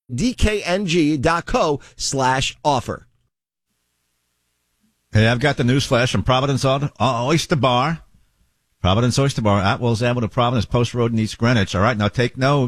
dkng.co/offer. Hey, I've got the news flash from Providence Oyster Bar. Providence Oyster Bar, Atwells Avenue, Providence, Post Road in East Greenwich. All right, now take note.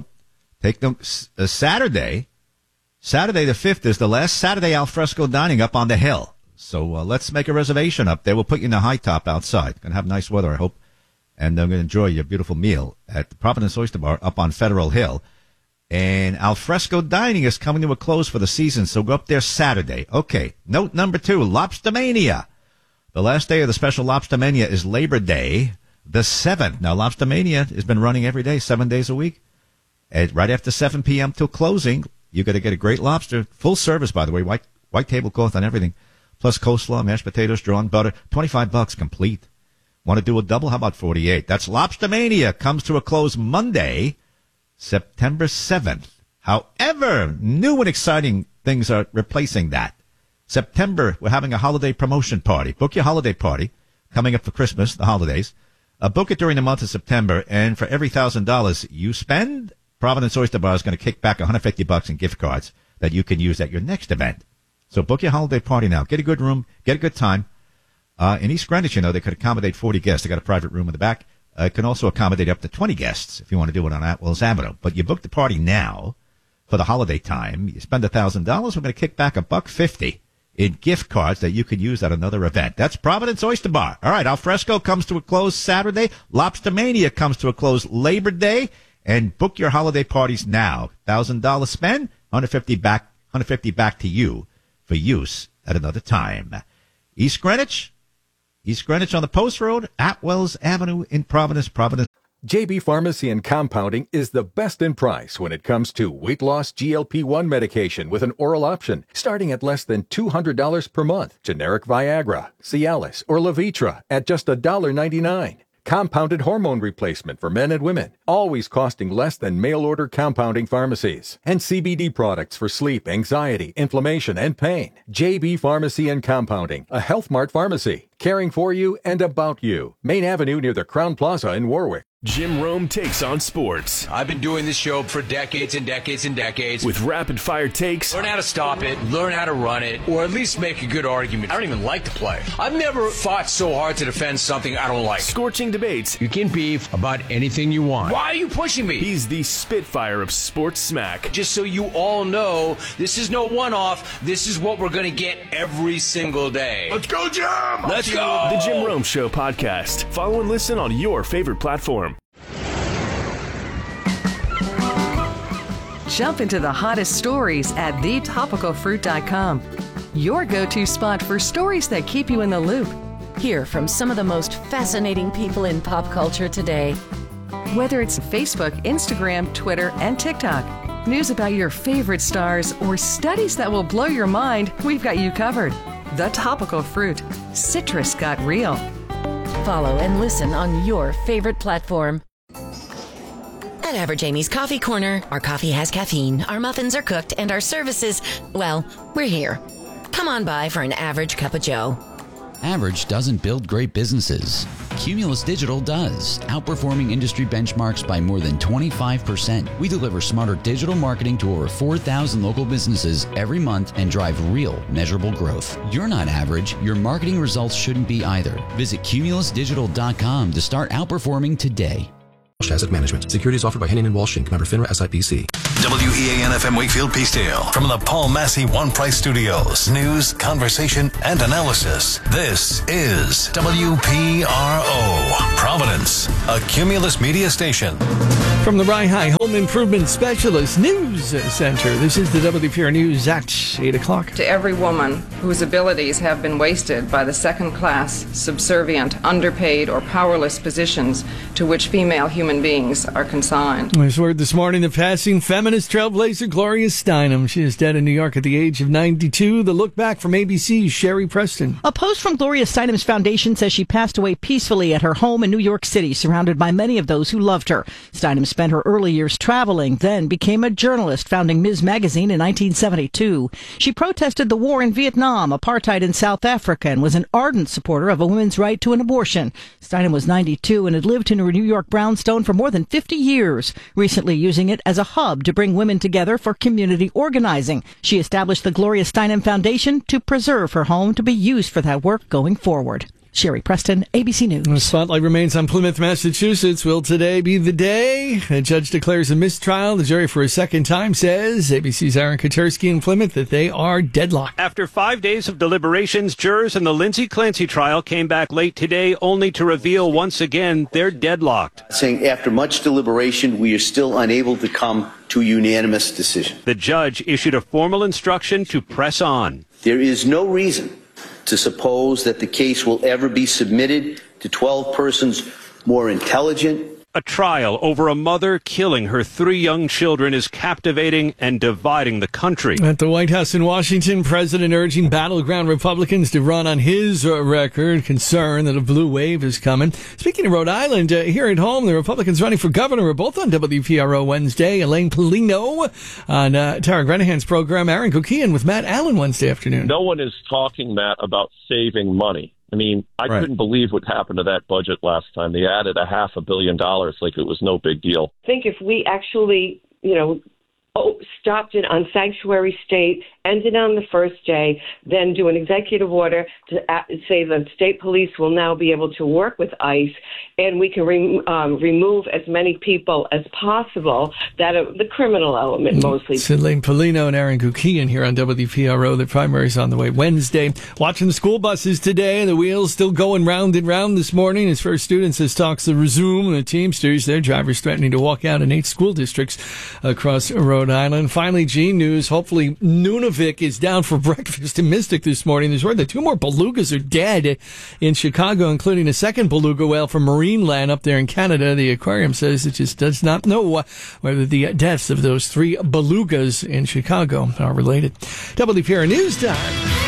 Saturday the 5th is the last Saturday alfresco dining up on the hill. So let's make a reservation up there. We'll put you in the high top outside. Going to have nice weather, I hope. And I'm going to enjoy your beautiful meal at the Providence Oyster Bar up on Federal Hill. And alfresco dining is coming to a close for the season, so go up there Saturday. Okay, note number 2, Lobstermania. The last day of the special Lobstermania is Labor Day, the 7th. Now, Lobstermania has been running every day, 7 days a week. And right after 7 p.m. till closing, you're going to get a great lobster. Full service, by the way, white tablecloth and everything. Plus coleslaw, mashed potatoes, drawn butter, $25 complete. Want to do a double? How about 48? That's Lobstermania. Comes to a close Monday, September 7th. However, new and exciting things are replacing that. September, we're having a holiday promotion party. Book your holiday party coming up for Christmas, the holidays. Book it during the month of September, and for every $1,000 you spend, Providence Oyster Bar is going to kick back $150 in gift cards that you can use at your next event. So book your holiday party now. Get a good room. Get a good time. In East Greenwich, they could accommodate 40 guests. They got a private room in the back. It can also accommodate up to 20 guests if you want to do it on Atwells Avenue. But you book the party now for the holiday time. You spend $1,000. We're going to kick back $150 in gift cards that you could use at another event. That's Providence Oyster Bar. All right, alfresco comes to a close Saturday. Lobstermania comes to a close Labor Day. And book your holiday parties now. $1,000 spend, $150 back to you for use at another time. East Greenwich on the Post Road, Atwells Avenue in Providence. JB Pharmacy and Compounding is the best in price when it comes to weight loss GLP-1 medication with an oral option, starting at less than $200 per month. Generic Viagra, Cialis, or Levitra at just $1.99. Compounded hormone replacement for men and women, always costing less than mail-order compounding pharmacies. And CBD products for sleep, anxiety, inflammation, and pain. JB Pharmacy and Compounding, a Health Mart pharmacy, caring for you and about you. Main Avenue near the Crown Plaza in Warwick. Jim Rome takes on sports. I've been doing this show for decades and decades and decades. With rapid-fire takes. Learn how to stop it, learn how to run it, or at least make a good argument. I don't even like to play. I've never fought so hard to defend something I don't like. Scorching debates. You can beef about anything you want. Why are you pushing me? He's the Spitfire of sports smack. Just so you all know, this is no one-off. This is what we're going to get every single day. Let's go, Jim! Let's go! The Jim Rome Show podcast. Follow and listen on your favorite platform. Jump into the hottest stories at thetopicalfruit.com. Your go-to spot for stories that keep you in the loop. Hear from some of the most fascinating people in pop culture today. Whether it's Facebook, Instagram, Twitter, and TikTok, news about your favorite stars, or studies that will blow your mind, we've got you covered. The Topical Fruit. Citrus got real. Follow and listen on your favorite platform. At Average Amy's Coffee Corner, our coffee has caffeine, our muffins are cooked, and our services, well, we're here. Come on by for an average cup of joe. Average doesn't build great businesses. Cumulus Digital does, outperforming industry benchmarks by more than 25%. We deliver smarter digital marketing to over 4,000 local businesses every month and drive real, measurable growth. You're not average. Your marketing results shouldn't be either. Visit cumulusdigital.com to start outperforming today. Asset Management. Securities offered by Henning & Walsh Inc. Member FINRA SIPC. WEAN-FM Wakefield Peacedale. From the Paul Massey One Price Studios. News, conversation, and analysis. This is WPRO. Providence, a Cumulus media station. From the Rye Home Improvement Specialist News Center, this is the WPR News at 8 o'clock. To every woman whose abilities have been wasted by the second-class, subservient, underpaid, or powerless positions to which female human beings are consigned. There's word this morning of passing feminist trailblazer Gloria Steinem. She is dead in New York at the age of 92. The look back from ABC's Sherry Preston. A post from Gloria Steinem's foundation says she passed away peacefully at her home in New York City, surrounded by many of those who loved her. Steinem spent her early years traveling, then became a journalist, founding Ms. Magazine in 1972. She protested the war in Vietnam, apartheid in South Africa, and was an ardent supporter of a woman's right to an abortion. Steinem was 92 and had lived in her New York brownstone for more than 50 years, recently using it as a hub to bring women together for community organizing. She established the Gloria Steinem Foundation to preserve her home to be used for that work going forward. Sherry Preston, ABC News. The spotlight remains on Plymouth, Massachusetts. Will today be the day? A judge declares a mistrial. The jury for a second time says, ABC's Aaron Katersky in Plymouth, that they are deadlocked. After 5 days of deliberations, jurors in the Lindsay Clancy trial came back late today only to reveal once again they're deadlocked. Saying after much deliberation, we are still unable to come to a unanimous decision. The judge issued a formal instruction to press on. There is no reason to suppose that the case will ever be submitted to 12 persons more intelligent. A trial over a mother killing her 3 young children is captivating and dividing the country. At the White House in Washington, President urging battleground Republicans to run on his record, concerned that a blue wave is coming. Speaking of Rhode Island, here at home, the Republicans running for governor are both on WPRO Wednesday. Elaine Polino on Tara Grenahan's program. Aaron Kukian with Matt Allen Wednesday afternoon. No one is talking, Matt, about saving money. I mean, I couldn't believe what happened to that budget last time. They added $500 million like it was no big deal. I think if we actually, stopped it on sanctuary state, ended on the first day, then do an executive order to say the state police will now be able to work with ICE, and we can remove as many people as possible, that the criminal element mostly. It's Elaine Polino and Aaron Kukian here on WPRO. The primary's on the way Wednesday. Watching the school buses today, the wheels still going round and round this morning as First Students as talks to resume. The Teamsters, their drivers threatening to walk out in 8 school districts across Rhode Island. Finally, G News. Hopefully, Nunavik is down for breakfast in Mystic this morning. There's word that 2 more belugas are dead in Chicago, including a second beluga whale from Marineland up there in Canada. The aquarium says it just does not know whether the deaths of those 3 belugas in Chicago are related. WPRO News Time.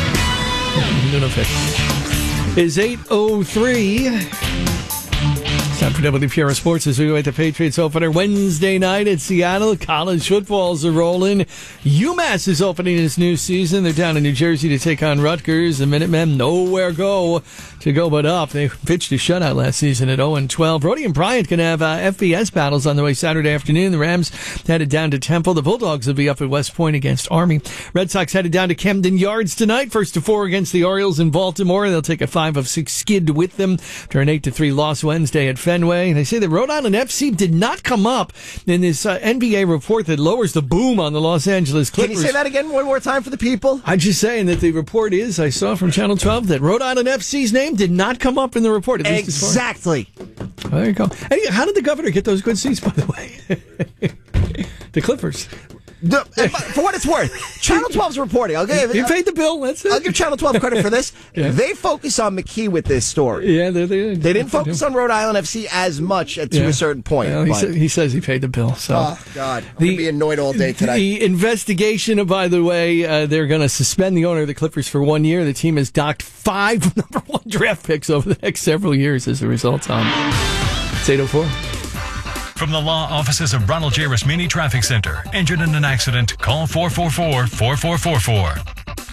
Nunavik is 8:03. Time for WPRO Sports as we await the Patriots opener Wednesday night at Seattle. College footballs are rolling. UMass is opening its new season. They're down in New Jersey to take on Rutgers. The Minutemen nowhere to go but up. They pitched a shutout last season at 0-12. Brody and Bryant can have FBS battles on the way Saturday afternoon. The Rams headed down to Temple. The Bulldogs will be up at West Point against Army. Red Sox headed down to Camden Yards tonight. 1-4 against the Orioles in Baltimore. They'll take a 5-6 skid with them after an 8-3 loss Wednesday at Fenway. They say that Rhode Island FC did not come up in this NBA report that lowers the boom on the Los Angeles Clippers. Can you say that again one more time for the people? I'm just saying that the report is, I saw from Channel 12, that Rhode Island FC's name did not come up in the report. Exactly. Well, there you go. Hey, how did the governor get those good seats, by the way? The Clippers. For what it's worth, Channel 12's reporting. You paid the bill. That's it. I'll give Channel 12 credit for this. Yeah. They focus on McKee with this story. Yeah, they didn't focus on Rhode Island FC as much to a certain point. Well, he says he paid the bill. So. Oh, God. I'm going to be annoyed all day today. The investigation, by the way, they're going to suspend the owner of the Clippers for 1 year. The team has docked 5 number 1 draft picks over the next several years as a result. It's 8:04. From the law offices of Ronald J. Rasmini Traffic Center. Injured in an accident? Call 444-4444.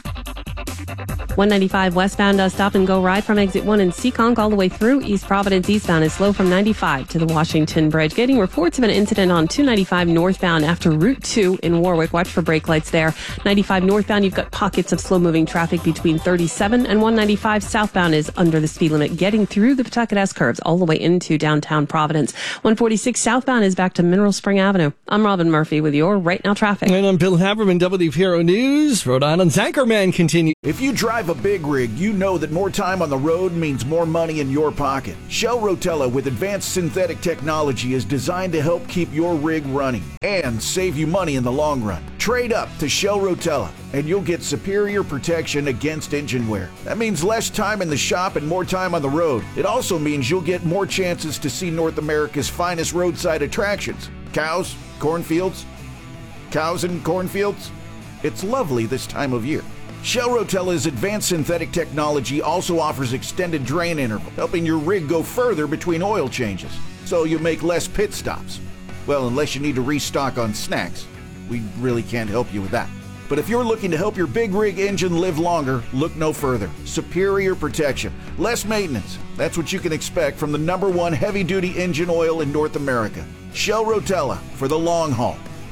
195 westbound does stop and go ride from exit 1 in Seekonk all the way through. East Providence eastbound is slow from 95 to the Washington Bridge. Getting reports of an incident on 295 northbound after Route 2 in Warwick. Watch for brake lights there. 95 northbound, you've got pockets of slow-moving traffic between 37 and 195 southbound is under the speed limit. Getting through the Pawtucket S-curves all the way into downtown Providence. 146 southbound is back to Mineral Spring Avenue. I'm Robin Murphy with your Right Now Traffic. And I'm Bill Haberman, WPRO News. Rhode Island's Anchorman continues. If you drive a big rig, you know that more time on the road means more money in your pocket. Shell Rotella with advanced synthetic technology is designed to help keep your rig running and save you money in the long run. Trade up to Shell Rotella and you'll get superior protection against engine wear. That means less time in the shop and more time on the road. It also means you'll get more chances to see North America's finest roadside attractions. Cows, cornfields, cows and cornfields. It's lovely this time of year. Shell Rotella's advanced synthetic technology also offers extended drain interval, helping your rig go further between oil changes, so you make less pit stops. Well, unless you need to restock on snacks. We really can't help you with that. But if you're looking to help your big rig engine live longer, look no further. Superior protection, less maintenance. That's what you can expect from the #1 heavy-duty engine oil in North America. Shell Rotella for the long haul.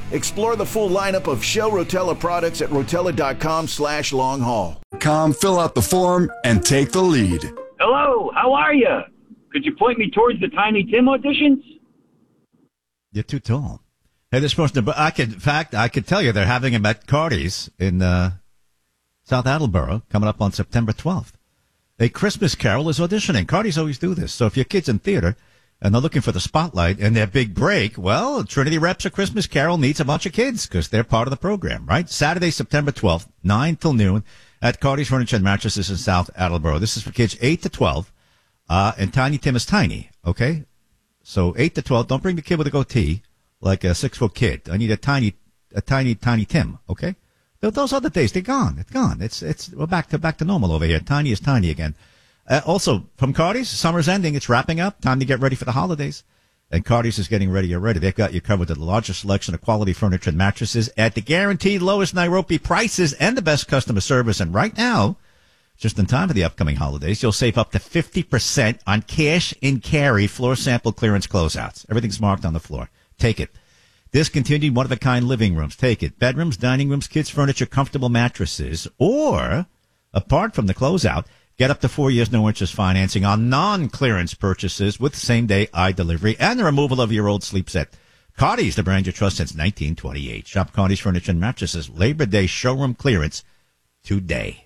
Explore the full lineup of Shell Rotella products at rotella.com/long haul. Fill out the form and take the lead. Hello, how are you? Could you point me towards the Tiny Tim auditions? You're too tall. Hey, this person, but I could tell you they're having him at Cardi's in South Attleboro coming up on September 12th. A Christmas Carol is auditioning. Cardi's always do this. So if your kid's in theater and they're looking for the spotlight and their big break, well, Trinity Reps A Christmas Carol needs a bunch of kids because they're part of the program, right? Saturday, September 12th, 9 till noon at Cardi's Furniture and Mattresses in South Attleboro. This is for kids 8 to 12, and Tiny Tim is tiny, okay? So 8 to 12, don't bring the kid with a goatee like a 6-foot kid. I need a tiny Tim, okay? Those other days, they're gone. It's gone. We're back to normal over here. Tiny is tiny again. Also, from Cardi's, summer's ending. It's wrapping up. Time to get ready for the holidays. And Cardi's is getting ready already. They've got you covered with the largest selection of quality furniture and mattresses at the guaranteed lowest Nairobi prices and the best customer service. And right now, just in time for the upcoming holidays, you'll save up to 50% on cash and carry floor sample clearance closeouts. Everything's marked on the floor. Take it. Discontinued one-of-a-kind living rooms. Take it. Bedrooms, dining rooms, kids' furniture, comfortable mattresses. Or, apart from the closeout, get up to 4 years no-interest financing on non-clearance purchases with same-day delivery and the removal of your old sleep set. Cardi's, the brand you trust since 1928. Shop Cardi's Furniture and Mattresses Labor Day showroom clearance today.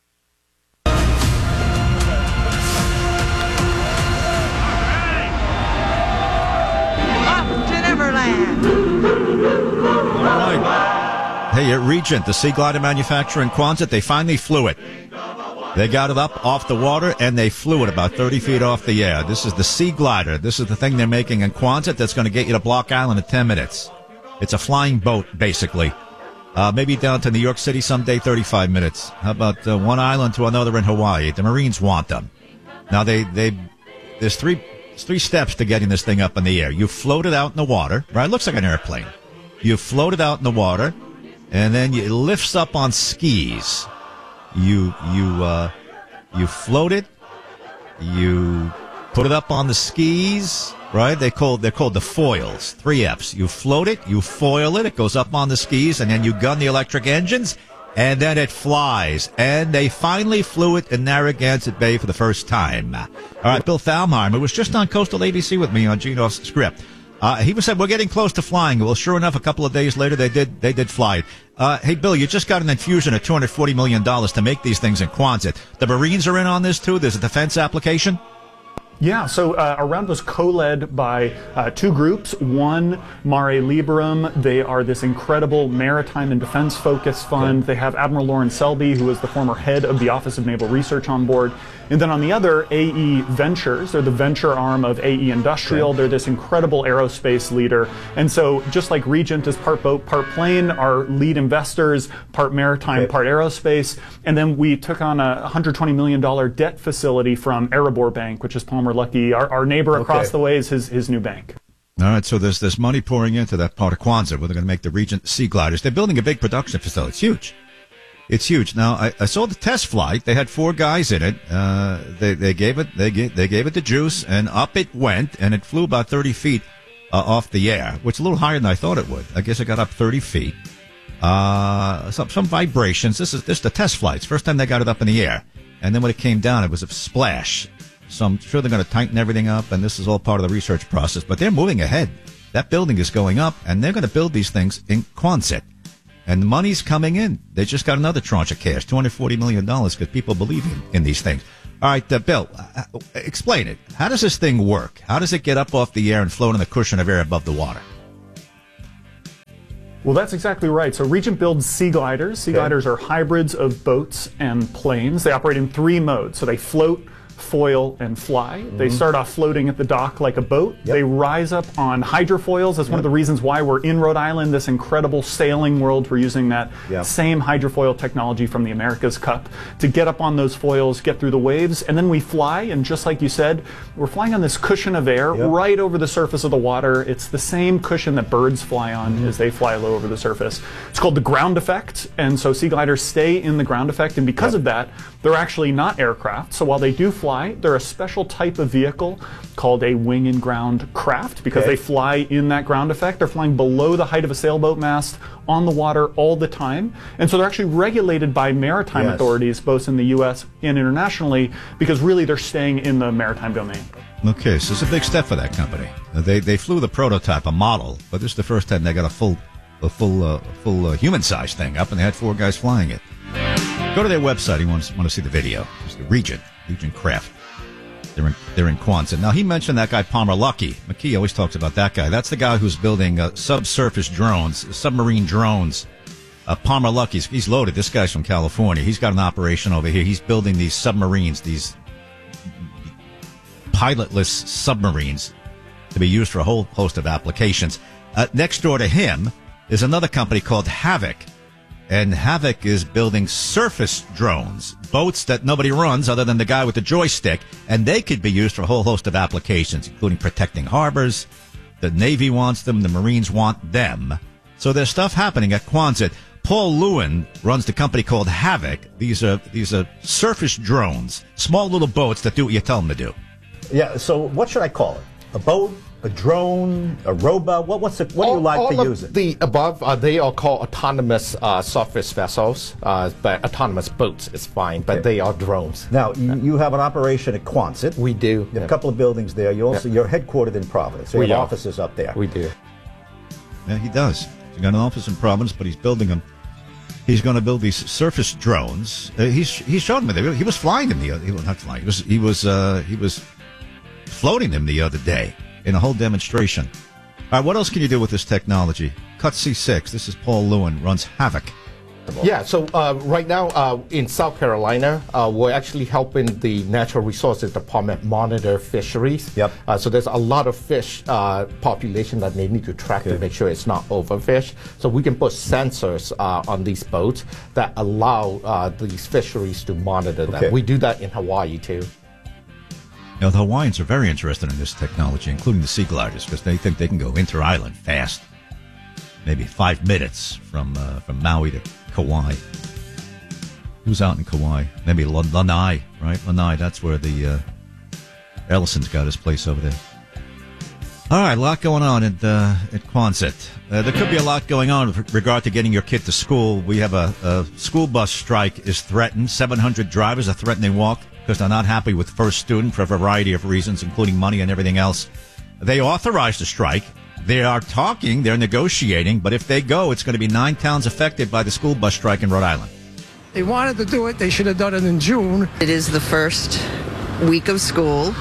All right. Hey, at Regent, the Sea Glider manufacturer in Quonset, they finally flew it. They got it up off the water, and they flew it about 30 feet off the air. This is the Sea Glider. This is the thing they're making in Quonset that's going to get you to Block Island in 10 minutes. It's a flying boat, basically. Maybe down to New York City someday, 35 minutes. How about one island to another in Hawaii? The Marines want them. Now, there's three steps to getting this thing up in the air. You float it out in the water, right? It looks like an airplane. You float it out in the water, and then it lifts up on skis. You float it. You put it up on the skis, right? They're called the foils. 3 Fs. You float it. You foil it. It goes up on the skis, and then you gun the electric engines, and then it flies. And they finally flew it in Narragansett Bay for the first time. All right, Bill Thalheim, who was just on Coastal ABC with me on Geno's script. He said, we're getting close to flying. Well, sure enough, a couple of days later, they did fly it. Hey, Bill, you just got an infusion of $240 million to make these things in Quonset. The Marines are in on this, too? There's a defense application? Yeah, so our round was co-led by 2 groups. One, Mare Liberum. They are this incredible maritime and defense-focused fund. They have Admiral Lawrence Selby, who is the former head of the Office of Naval Research, on board. And then on the other, AE Ventures. They're the venture arm of AE Industrial. They're this incredible aerospace leader. And so just like Regent is part boat, part plane, our lead investors, part maritime, part aerospace. And then we took on a $120 million debt facility from Erebor Bank, which is Palmer Luckey. Our neighbor across the way is his new bank. All right, so there's money pouring into that part of Quonset where they're going to make the Regent Sea Gliders. They're building a big production facility. It's huge. It's huge. Now, I saw the test flight. They had 4 guys in it. They gave it the juice, and up it went, and it flew about 30 feet off the air, which is a little higher than I thought it would. I guess it got up 30 feet. Some vibrations. This is the test flights. First time they got it up in the air, and then when it came down, it was a splash. So I'm sure they're going to tighten everything up, and this is all part of the research process. But they're moving ahead. That building is going up, and they're going to build these things in Quonset. And the money's coming in. They just got another tranche of cash, $240 million, because people believe in these things. All right, Bill, explain it. How does this thing work? How does it get up off the air and float on the cushion of air above the water? Well, that's exactly right. So Regent builds Sea Gliders. Sea Gliders are hybrids of boats and planes. They operate in 3 modes. So they float, foil, and fly. They start off floating at the dock like a boat. They rise up on hydrofoils. That's one of the reasons why we're in Rhode Island, this incredible sailing world. We're using that same hydrofoil technology from the America's Cup to get up on those foils, get through the waves, and then we fly. And just like you said, we're flying on this cushion of air right over the surface of the water. It's the same cushion that birds fly on as they fly low over the surface. It's called the ground effect, and so Sea Gliders stay in the ground effect, and because of that, they're actually not aircraft. So while they do fly fly. They're a special type of vehicle called a wing and ground craft because they fly in that ground effect. They're flying below the height of a sailboat mast on the water all the time. And so they're actually regulated by maritime authorities, both in the U.S. and internationally, because really they're staying in the maritime domain. Okay, so it's a big step for that company. They flew the prototype, a model, but this is the first time they got a full human-sized thing up, and they had 4 guys flying it. Go to their website. You want to see the video. It's the Regent Craft. They're in Quonset. Now, he mentioned that guy Palmer Luckey. McKee always talks about that guy. That's the guy who's building subsurface drones, submarine drones. Palmer Luckey, he's loaded. This guy's from California. He's got an operation over here. He's building these submarines, these pilotless submarines to be used for a whole host of applications. Next door to him is another company called Havoc. And Havoc is building surface drones, boats that nobody runs other than the guy with the joystick, and they could be used for a whole host of applications, including protecting harbors. The Navy wants them, the Marines want them. So there's stuff happening at Quonset. Paul Lewin runs the company called Havoc. These are surface drones, small little boats that do what you tell them to do. Yeah, so what should I call it? A boat? A drone, a robot? What do you like to use it? The above, they are called autonomous surface vessels, but autonomous boats is fine, but they are drones. Now, you have an operation at Quonset. We do. You have a couple of buildings there. You're headquartered in Providence. So you have offices up there. We do. Yeah, he does. He's got an office in Providence, but he's building them. He's going to build these surface drones. He's showed me. He was flying them He was floating them the other day in a whole demonstration. All right, what else can you do with this technology? Cut C6. This is Paul Lewin, runs Havoc. Yeah, so right now in South Carolina, we're actually helping the Natural Resources Department monitor fisheries. Yep. So there's a lot of fish population that they need to track to make sure it's not overfished. So we can put sensors on these boats that allow these fisheries to monitor them. We do that in Hawaii too. Now, the Hawaiians are very interested in this technology, including the sea gliders, because they think they can go inter-island fast. Maybe 5 minutes from Maui to Kauai. Who's out in Kauai? Maybe Lanai, right? Lanai, that's where the Ellison's got his place over there. All right, a lot going on at Quonset. There could be a lot going on with regard to getting your kid to school. We have a school bus strike is threatened. 700 drivers are threatening walk because they're not happy with First Student for a variety of reasons, including money and everything else. They authorized the strike. They are talking, they're negotiating, but if they go, it's going to be 9 towns affected by the school bus strike in Rhode Island. They wanted to do it, they should have done it in June. It is the first week of school,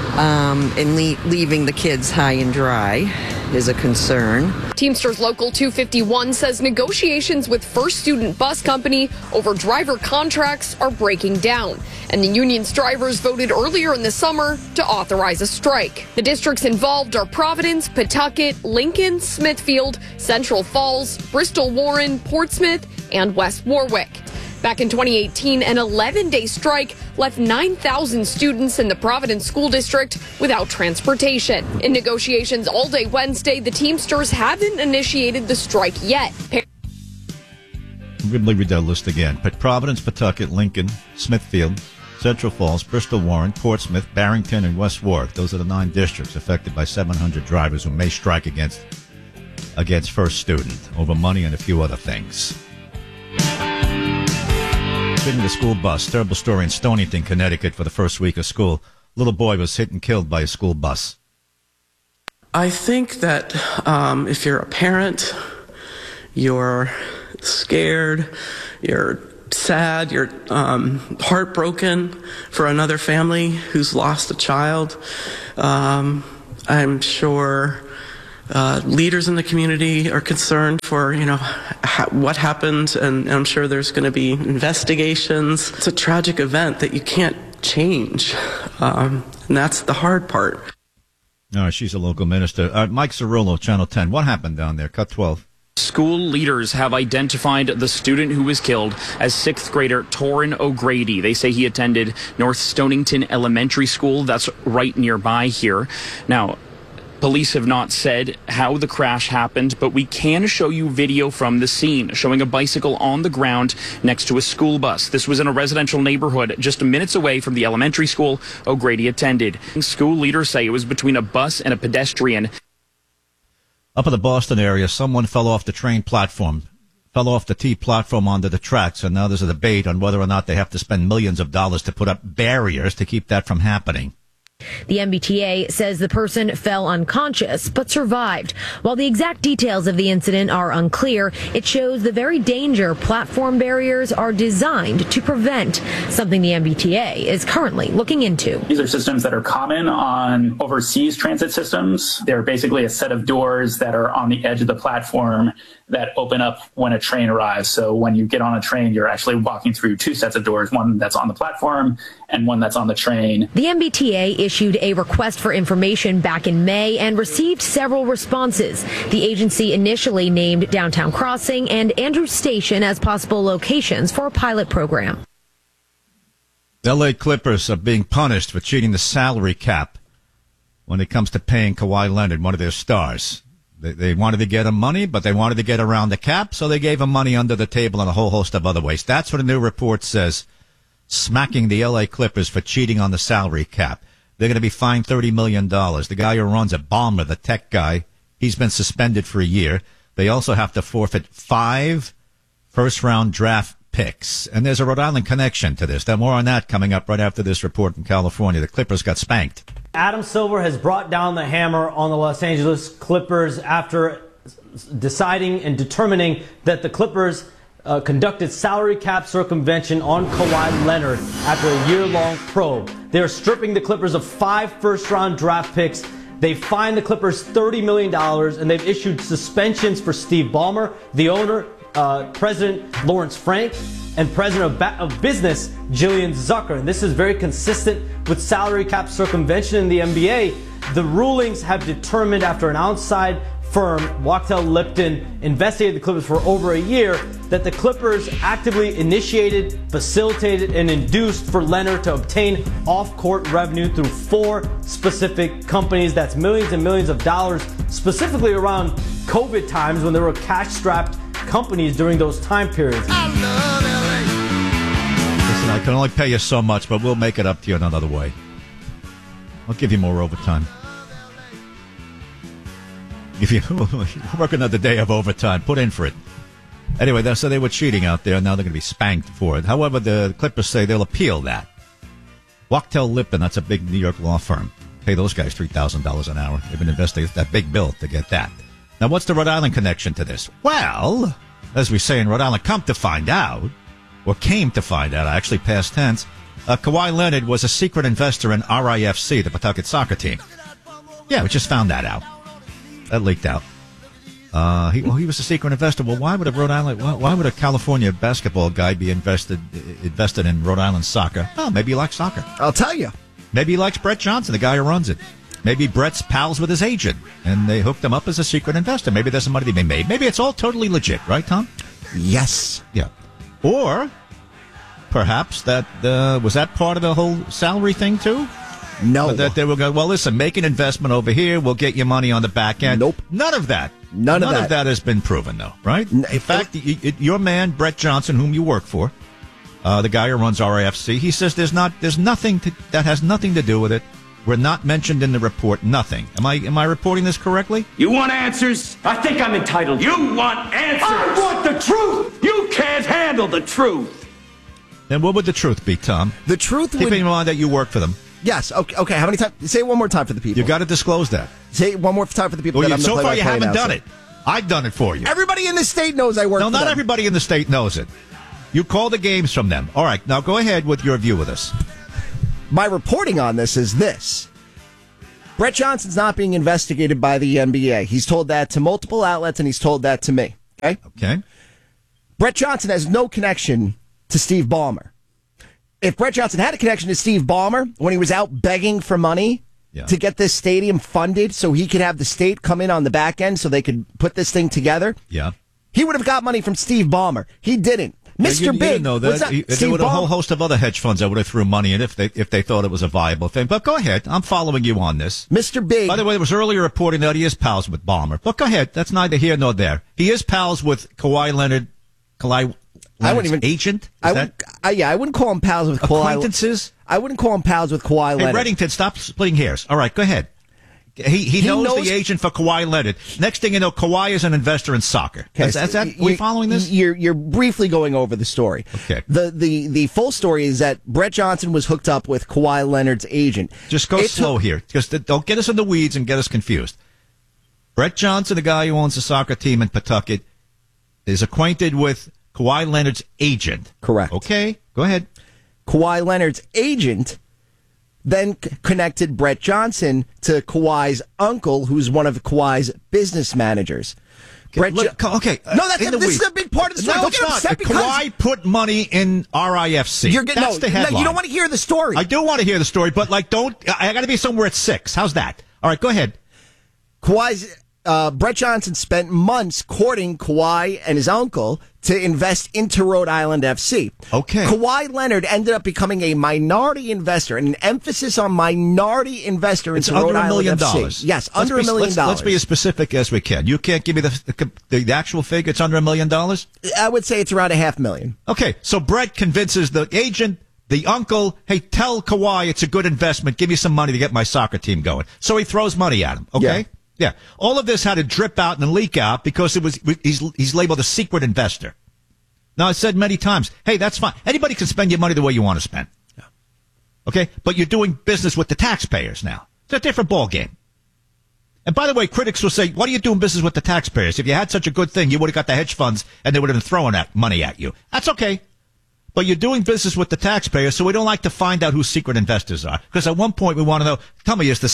and leaving the kids high and dry is a concern. Teamsters Local 251 says negotiations with First Student Bus Company over driver contracts are breaking down, and the union's drivers voted earlier in the summer to authorize a strike. The districts involved are Providence, Pawtucket, Lincoln, Smithfield, Central Falls, Bristol Warren, Portsmouth, and West Warwick. Back in 2018, an 11-day strike left 9,000 students in the Providence School District without transportation. In negotiations all day Wednesday, the Teamsters haven't initiated the strike yet. I'm going to read that list again. Providence, Pawtucket, Lincoln, Smithfield, Central Falls, Bristol Warren, Portsmouth, Barrington, and West Warwick. Those are the 9 districts affected by 700 drivers who may strike against First Student over money and a few other things. Speaking of the school bus, terrible story in Stonington, Connecticut for the first week of school. Little boy was hit and killed by a school bus. I think that if you're a parent, you're scared, you're sad, you're heartbroken for another family who's lost a child. I'm sure leaders in the community are concerned for, what happened, and I'm sure there's going to be investigations. It's a tragic event that you can't change, and that's the hard part. All right, she's a local minister. Mike Cirillo, Channel 10. What happened down there? Cut 12. School leaders have identified the student who was killed as 6th grader Torrin O'Grady. They say he attended North Stonington Elementary School. That's right nearby here. Now, Police have not said how the crash happened, but we can show you video from the scene showing a bicycle on the ground next to a school bus. This was in a residential neighborhood just minutes away from the elementary school O'Grady attended. School leaders say it was between a bus and a pedestrian. Up in the Boston area, someone fell off the train platform, fell off the T platform onto the tracks, and now there's a debate on whether or not they have to spend millions of dollars to put up barriers to keep that from happening. The MBTA says the person fell unconscious but survived. While the exact details of the incident are unclear, it shows the very danger platform barriers are designed to prevent, something the MBTA is currently looking into. These are systems that are common on overseas transit systems. They're basically a set of doors that are on the edge of the platform that open up when a train arrives. So when you get on a train, you're actually walking through two sets of doors, one that's on the platform and one that's on the train. The MBTA issued a request for information back in May and received several responses. The agency initially named Downtown Crossing and Andrews Station as possible locations for a pilot program. The LA Clippers are being punished for cheating the salary cap when it comes to paying Kawhi Leonard, one of their stars. They wanted to get him money, but they wanted to get around the cap, so they gave him money under the table in a whole host of other ways. That's what a new report says, smacking the LA Clippers for cheating on the salary cap. They're going to be fined $30 million. The guy who runs it, Ballmer, the tech guy, he's been suspended for a year. They also have to forfeit 5 first-round draft picks. And there's a Rhode Island connection to this. More on that coming up right after this report from California. The Clippers got spanked. Adam Silver has brought down the hammer on the Los Angeles Clippers after deciding and determining that the Clippers conducted salary cap circumvention on Kawhi Leonard after a year-long probe. They're stripping the Clippers of 5 first-round draft picks. They fined the Clippers $30 million, and they've issued suspensions for Steve Ballmer, the owner, President Lawrence Frank, and President of Business Jillian Zucker. And this is very consistent with salary cap circumvention in the NBA. The rulings have determined after an outside firm, Wachtell Lipton, investigated the Clippers for over a year, that the Clippers actively initiated, facilitated, and induced for Leonard to obtain off-court revenue through 4 specific companies. That's millions and millions of dollars, specifically around COVID times when there were cash-strapped companies during those time periods. Listen, I can only pay you so much, but we'll make it up to you in another way. I'll give you more overtime. If you're working another day of overtime, put in for it. Anyway, so they were cheating out there. Now they're going to be spanked for it. However, the Clippers say they'll appeal that. Wachtell Lipton, that's a big New York law firm. Pay those guys $3,000 an hour. They've been investigating that big bill to get that. Now, what's the Rhode Island connection to this? Well, as we say in Rhode Island, came to find out, actually past tense, Kawhi Leonard was a secret investor in RIFC, the Pawtucket soccer team. Yeah, we just found that out. That leaked out. He was a secret investor. Well, why would a California basketball guy be invested in Rhode Island soccer? Oh, maybe he likes soccer. I'll tell you. Maybe he likes Brett Johnson, the guy who runs it. Maybe Brett's pals with his agent, and they hooked him up as a secret investor. Maybe there's some money to be made. Maybe it's all totally legit, right, Tom? Yes. Yeah. Or perhaps that was that part of the whole salary thing too? No. That they were going, well, listen, make an investment over here. We'll get you money on the back end. Nope. None of that. None of that has been proven, though, right? In fact, your man, Brett Johnson, whom you work for, the guy who runs RIFC, he says there's nothing that has nothing to do with it. We're not mentioned in the report. Nothing. Am I reporting this correctly? You want answers? I think I'm entitled. You want answers? I want the truth. You can't handle the truth. Then what would the truth be, Tom? The truth would... Keeping in mind that you work for them. Yes. Okay. How many times? Say it one more time for the people. You got to disclose that. Say it one more time for the people. So far, you haven't done it. I've done it for you. Everybody in the state knows I work for them. No, not everybody in the state knows it. You call the games from them. All right. Now go ahead with your view of this. My reporting on this is this. Brett Johnson's not being investigated by the NBA. He's told that to multiple outlets, and he's told that to me. Okay. Brett Johnson has no connection to Steve Ballmer. If Brett Johnson had a connection to Steve Ballmer when he was out begging for money to get this stadium funded so he could have the state come in on the back end so they could put this thing together, yeah, he would have got money from Steve Ballmer. He didn't. Mr. You Big. didn't know that. There were a whole host of other hedge funds that would have threw money in if they thought it was a viable thing. But go ahead. I'm following you on this. Mr. Big. By the way, there was earlier reporting that he is pals with Ballmer. But go ahead. That's neither here nor there. He is pals with Kawhi Leonard's agent? I wouldn't call him pals with Kawhi. Acquaintances? I wouldn't call him pals with Kawhi Leonard. Hey, Reddington, stop splitting hairs. All right, go ahead. He knows the agent for Kawhi Leonard. Next thing you know, Kawhi is an investor in soccer. Are we following this? You're briefly going over the story. Okay. The full story is that Brett Johnson was hooked up with Kawhi Leonard's agent. Just go slow here. Just don't get us in the weeds and get us confused. Brett Johnson, the guy who owns the soccer team in Pawtucket, is acquainted with Kawhi Leonard's agent. Correct. Okay, go ahead. Kawhi Leonard's agent then connected Brett Johnson to Kawhi's uncle, who's one of Kawhi's business managers. Okay, this is a big part of the story. No, Don't it's get not. upset because Kawhi put money in RIFC. That's the headline. You don't want to hear the story. I do want to hear the story, but I got to be somewhere at 6. How's that? All right, go ahead. Brett Johnson spent months courting Kawhi and his uncle to invest into Rhode Island FC. Okay. Kawhi Leonard ended up becoming a minority investor, and an emphasis on minority investor into Rhode Island FC. It's under $1 million. Yes, under $1 million. Let's be as specific as we can. You can't give me the actual figure. It's under $1 million? I would say it's around $500,000. Okay, so Brett convinces the agent, the uncle, hey, tell Kawhi it's a good investment. Give me some money to get my soccer team going. So he throws money at him, okay? Yeah. All of this had to drip out and leak out because he's labeled a secret investor. Now, I said many times, hey, that's fine. Anybody can spend your money the way you want to spend. Yeah. Okay? But you're doing business with the taxpayers now. It's a different ballgame. And by the way, critics will say, what are you doing business with the taxpayers? If you had such a good thing, you would have got the hedge funds and they would have been throwing that money at you. That's okay. But you're doing business with the taxpayers, so we don't like to find out who secret investors are. Because at one point we want to know, tell me, is the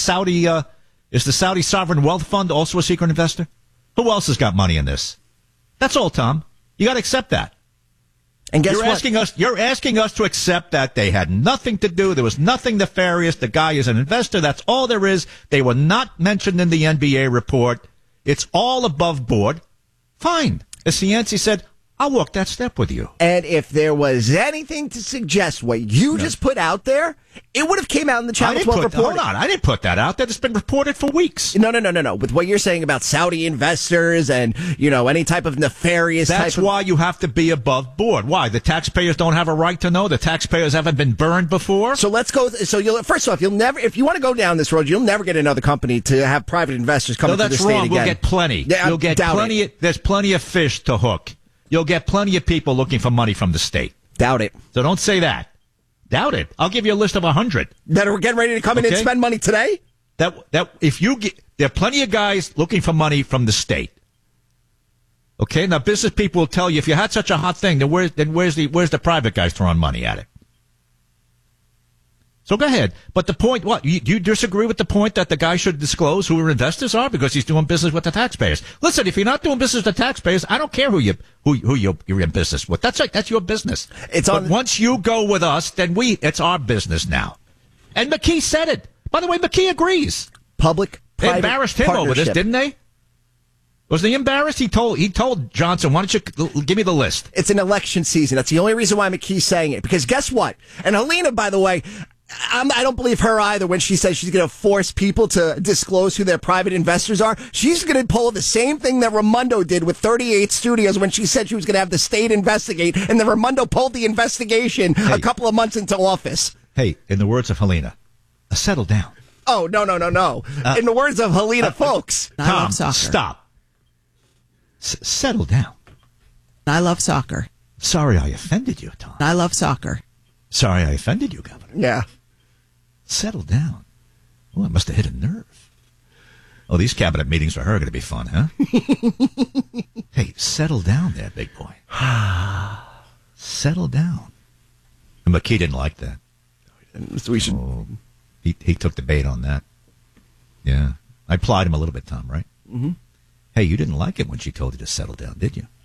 Saudi Sovereign Wealth Fund also a secret investor? Who else has got money in this? That's all, Tom. You got to accept that. And guess what? You're asking us to accept that they had nothing to do. There was nothing nefarious. The guy is an investor. That's all there is. They were not mentioned in the NBA report. It's all above board. Fine. As Cianci said, I'll walk that step with you. And if there was anything to suggest what you just put out there, it would have came out in the Channel 12 report. Hold on, I didn't put that out there. It's been reported for weeks. No. With what you're saying about Saudi investors and, any type of nefarious That's why you have to be above board. Why? The taxpayers don't have a right to know? The taxpayers haven't been burned before? So let's go. First off, if you want to go down this road, you'll never get another company to have private investors come into the state again. No, that's wrong. We'll get plenty. You'll get plenty. There's plenty of fish to hook. You'll get plenty of people looking for money from the state. Doubt it. So don't say that. Doubt it. I'll give you a list of 100 that are getting ready to come in and spend money today. There are plenty of guys looking for money from the state. Okay, now business people will tell you if you had such a hot thing, then where's the private guys throwing money at it? So go ahead. But the point, what? You disagree with the point that the guy should disclose who her investors are because he's doing business with the taxpayers? Listen, if you're not doing business with the taxpayers, I don't care who you're in business with. That's your business. But once you go with us, then it's our business now. And McKee said it. By the way, McKee agrees. They embarrassed him over this, didn't they? Was he embarrassed? He told Johnson, why don't you give me the list? It's an election season. That's the only reason why McKee's saying it. Because guess what? And Helena, by the way, I don't believe her either when she says she's going to force people to disclose who their private investors are. She's going to pull the same thing that Raimondo did with 38 Studios when she said she was going to have the state investigate, and then Raimondo pulled the investigation a couple of months into office. Hey, in the words of Helena, settle down. Oh, no. In the words of Helena, folks. I love soccer. Stop. Settle down. I love soccer. Sorry I offended you, Tom. I love soccer. Sorry I offended you, Governor. Yeah. Settle down. Well, it must have hit a nerve. Oh, these cabinet meetings for her are going to be fun, huh? Hey, settle down there, big boy. Settle down. And McKee didn't like that. He took the bait on that. Yeah. I plied him a little bit, Tom, right? Mm-hmm. Hey, you didn't like it when she told you to settle down, did you?